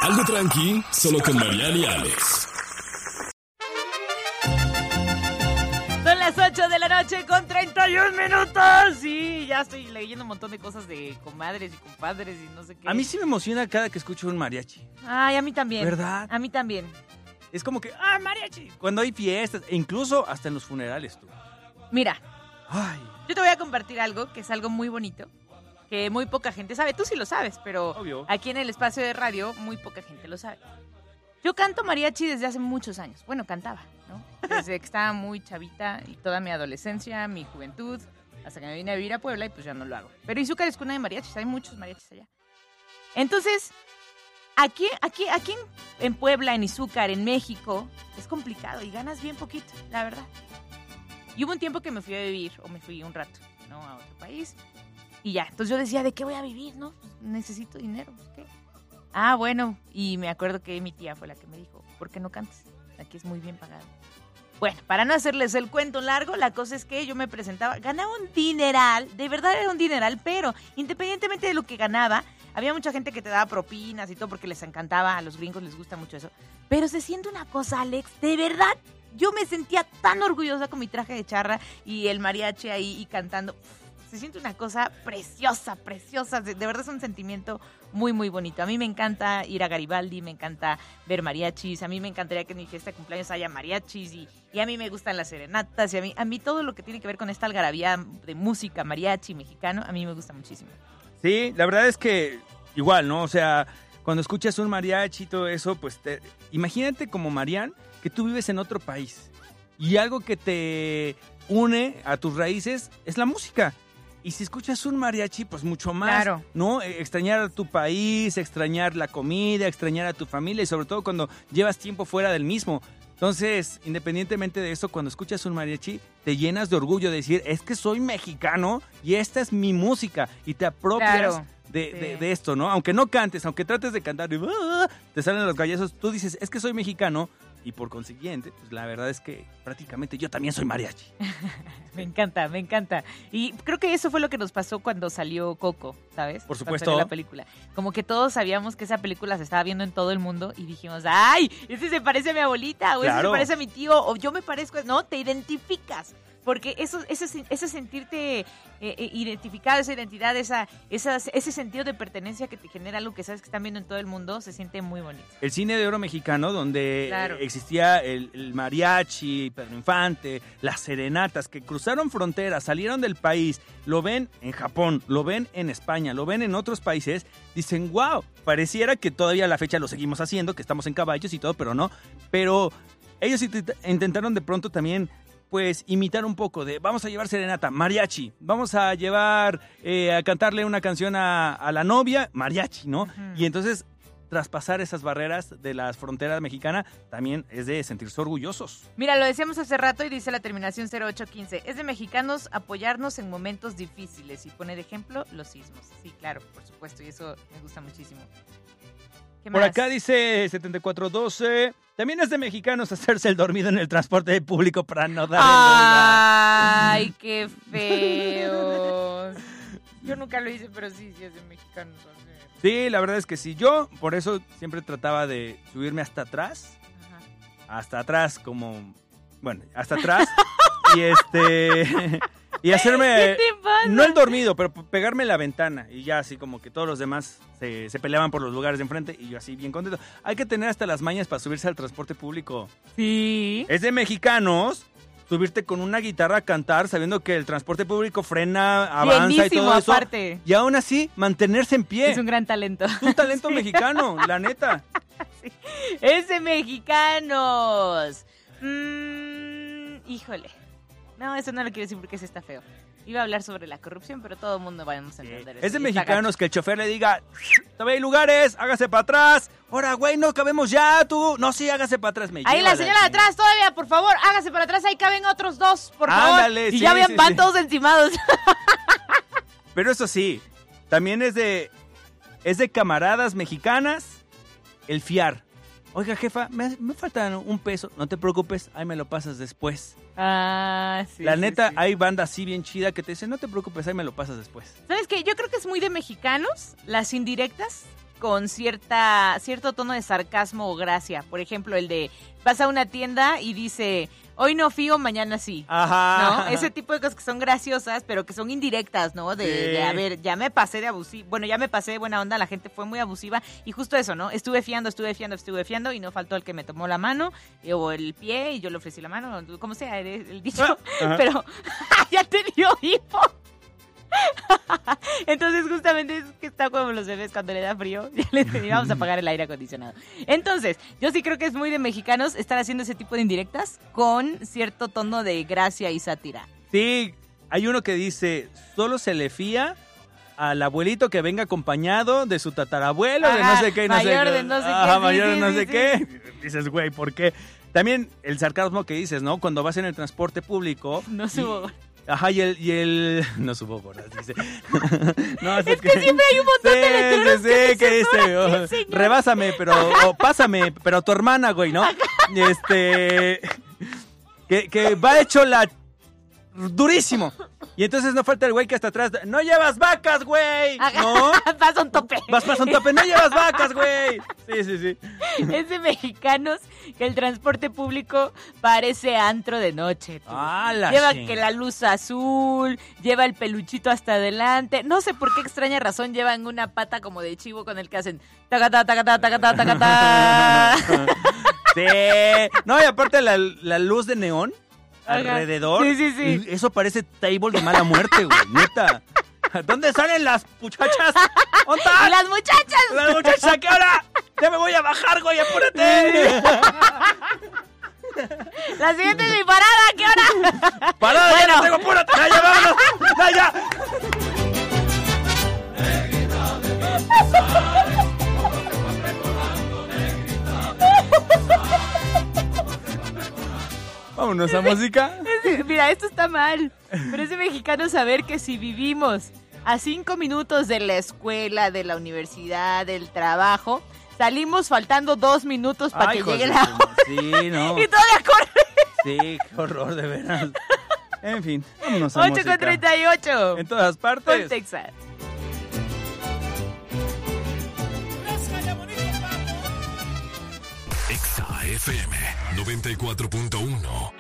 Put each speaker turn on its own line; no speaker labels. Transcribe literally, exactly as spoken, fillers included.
Algo tranqui, solo con Mariana y Alex.
Son las ocho de la noche con treinta y un minutos. Sí, ya estoy leyendo un montón de cosas de comadres y compadres y no sé qué.
A mí sí me emociona cada que escucho un mariachi.
Ay, a mí también.
¿Verdad?
A mí también.
Es como que, ¡ah, mariachi! Cuando hay fiestas, e incluso hasta en los funerales, tú.
Mira,
Ay,
yo te voy a compartir algo que es algo muy bonito, que muy poca gente sabe. Tú sí lo sabes, pero
obvio.
aquí en el espacio de radio muy poca gente lo sabe. Yo canto mariachi desde hace muchos años. Bueno, cantaba, ¿no? Desde que estaba muy chavita y toda mi adolescencia, mi juventud, hasta que me vine a vivir a Puebla y pues ya no lo hago. Pero Izúcar es cuna de mariachis, hay muchos mariachis allá. Entonces, aquí, aquí, aquí en, en Puebla, en Izúcar, en México, es complicado y ganas bien poquito, la verdad. Y hubo un tiempo que me fui a vivir, o me fui un rato, ¿no? A otro país. Y ya, entonces yo decía, ¿de qué voy a vivir, no? Pues necesito dinero, ¿qué? Ah, bueno, y me acuerdo que mi tía fue la que me dijo, ¿por qué no cantas? Aquí es muy bien pagado. Bueno, para no hacerles el cuento largo, la cosa es que yo me presentaba, ganaba un dineral, de verdad era un dineral, pero independientemente de lo que ganaba, había mucha gente que te daba propinas y todo porque les encantaba, a los gringos les gusta mucho eso. Pero se siente una cosa, Alex, de verdad, yo me sentía tan orgullosa con mi traje de charra y el mariachi ahí y cantando. Se siente una cosa preciosa, preciosa. De, de verdad es un sentimiento muy, muy bonito. A mí me encanta ir a Garibaldi, me encanta ver mariachis. A mí me encantaría que en mi fiesta de cumpleaños haya mariachis. Y, y a mí me gustan las serenatas. Y a mí, a mí todo lo que tiene que ver con esta algarabía de música, mariachi, mexicano, a mí me gusta muchísimo.
sí, la verdad es que igual, ¿no? O sea, cuando escuchas un mariachi y todo eso, pues te, imagínate como Marian que tú vives en otro país. Y algo que te une a tus raíces es la música. Y si escuchas un mariachi, pues mucho más,
claro,
¿no? Extrañar a tu país, extrañar la comida, extrañar a tu familia y sobre todo cuando llevas tiempo fuera del mismo. Entonces, independientemente de eso, cuando escuchas un mariachi, te llenas de orgullo de decir, es que soy mexicano y esta es mi música. Y te apropias
claro,
de,
sí.
de, de esto, ¿no? Aunque no cantes, aunque trates de cantar y ¡ah! Te salen los gallazos, tú dices, es que soy mexicano. Y por consiguiente, pues la verdad es que prácticamente yo también soy mariachi.
Me encanta, me encanta. Y creo que eso fue lo que nos pasó cuando salió Coco, ¿sabes?
Por supuesto.
Cuando salió la película. Como que todos sabíamos que esa película se estaba viendo en todo el mundo y dijimos, ¡ay! Ese se parece a mi abuelita, o ese
Claro.
se parece a mi tío, o yo me parezco. No, te identificas. Porque eso, ese, ese sentirte eh, eh, identificado, esa identidad, esa, esas, ese sentido de pertenencia que te genera algo que sabes que están viendo en todo el mundo, se siente muy bonito.
El cine de oro mexicano, donde
Claro.
existía el, el mariachi, Pedro Infante, las serenatas, que cruzaron fronteras, salieron del país, lo ven en Japón, lo ven en España, lo ven en otros países, dicen, wow, pareciera que todavía a la fecha lo seguimos haciendo, que estamos en caballos y todo, pero no. Pero ellos intentaron de pronto también pues imitar un poco de, vamos a llevar serenata, mariachi, vamos a llevar eh, a cantarle una canción a, a la novia, mariachi, ¿no?
Uh-huh.
Y entonces traspasar esas barreras de las fronteras mexicanas también es de sentirse orgullosos.
Mira, lo decíamos hace rato y dice la terminación cero ocho quince. Es de mexicanos apoyarnos en momentos difíciles y pone de ejemplo los sismos. Sí, claro, por supuesto, y eso me gusta muchísimo. ¿Qué
Por
más?
acá dice setenta y cuatro doce, también es de mexicanos hacerse el dormido en el transporte público para no dar
¡Ay, qué feos! Yo nunca lo hice, pero sí, sí es de mexicanos.
Sí, la verdad es que sí. Yo por eso siempre trataba de subirme hasta atrás.
Ajá.
Hasta atrás, como... Bueno, hasta atrás. y este... Y hacerme...
¿Qué te pasa?
No el dormido, pero pegarme en la ventana. Y ya así como que todos los demás se, se peleaban por los lugares de enfrente. Y yo así bien contento. Hay que tener hasta las mañas para subirse al transporte público.
Sí.
Es de mexicanos subirte con una guitarra a cantar sabiendo que el transporte público frena, avanza y
Bienísimo,
todo eso.
aparte.
Y aún así, mantenerse en pie.
Es un gran talento.
Es un talento
Sí.
mexicano, la neta.
Sí. Es de mexicanos. Mm, híjole. No, eso no lo quiero decir porque ese está feo. Iba a hablar sobre la corrupción, pero todo el mundo vamos a entender eso.
Es de
Y está
mexicanos
gacho.
que el chofer le diga, todavía hay lugares, hágase para atrás. Ahora, güey, no cabemos ya, tú. No, sí, hágase para atrás. Me
Ahí
lleva
la señora de
chingada.
atrás, todavía, por favor, hágase para atrás, ahí caben otros dos, por
Ándale,
favor. Y
sí,
ya vean,
sí,
van
sí.
todos encimados.
Pero eso sí, también es de, es de camaradas mexicanas el fiar. Oiga, jefa, me, me falta un peso. No te preocupes, ahí me lo pasas después.
Ah, sí.
La
sí,
neta,
sí.
hay banda así bien chida que te dice, no te preocupes, ahí me lo pasas después.
¿Sabes qué? Yo creo que es muy de mexicanos las indirectas con cierta cierto tono de sarcasmo o gracia. Por ejemplo, el de vas a una tienda y dice, hoy no fío, mañana sí.
Ajá.
¿No? Ese tipo de cosas que son graciosas, pero que son indirectas, ¿no? De,
Sí.
de a ver, ya me pasé de abusiva. Bueno, ya me pasé de buena onda, la gente fue muy abusiva. Y justo eso, ¿no? Estuve fiando, estuve fiando, estuve fiando y no faltó el que me tomó la mano eh, o el pie y yo le ofrecí la mano, como sea el, el dicho.
Ajá.
Pero ya te dio hipo. Entonces justamente es que está como los bebés cuando le da frío, ya les vamos a apagar el aire acondicionado. Entonces, yo sí creo que es muy de mexicanos estar haciendo ese tipo de indirectas con cierto tono de gracia y sátira.
Sí, hay uno que dice, solo se le fía al abuelito que venga acompañado de su tatarabuelo, de no
Ajá,
sé qué, no sé
mayor
qué.
de no sé
Ajá,
qué, sí,
mayor de
sí,
no
sí,
sé
sí.
qué. Dices, güey, ¿por qué? También el sarcasmo que dices, ¿no? Cuando vas en el transporte público.
No
y-
subo.
Ajá, y el, y el... No subo gordas, dice. No,
Es que siempre hay un montón de letreros
sí,
que
sí, que
dicen,
dice,
"Ahora
oh,
sí, señor".
rebásame, pero, o pásame, pero tu hermana, güey, ¿no? Este... Que, que va hecho la... Durísimo. Y entonces no falta el güey que hasta atrás, no llevas vacas, güey. ¿No?
Vas a un tope.
Vas para un tope, no llevas vacas, güey. Sí, sí, sí.
Es de mexicanos que el transporte público parece antro de noche. tú.
Ah, la
Lleva
ching-
que la luz azul, lleva el peluchito hasta adelante. No sé por qué extraña razón llevan una pata como de chivo con el que hacen tacatá, tacatá, tacatá, tacatá.
Sí. No, y aparte la, la luz de neón
Ajá.
alrededor.
Sí, sí, sí.
Eso parece table de mala muerte, güey. Neta. ¿Dónde salen las muchachas? ¿Dónde
¡Y
están?
las muchachas!
Las muchachas, ¿a qué hora? Ya me voy a bajar, güey, apúrate.
La siguiente es mi parada, ¿qué hora?
Parada, ya
Bueno.
no tengo, apúrate. Ya, ya, vámonos. Ya, ya. Vámonos a música.
Es- Mira, esto está mal, pero es de mexicano saber que si vivimos a cinco minutos de la escuela, de la universidad, del trabajo, salimos faltando dos minutos para
Ay,
que
hijos
llegue
de
la
su-
hora.
Sí, no.
Y todavía corre.
Sí, qué horror, de veras. En fin, vámonos a
ocho
música.
con treinta y ocho.
En todas
Con
partes.
Texas.
Exa F M noventa y cuatro punto uno.